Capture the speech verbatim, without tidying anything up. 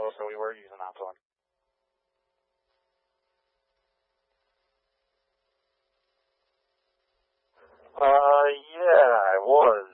Oh, so we were using that one. Uh, yeah, I was.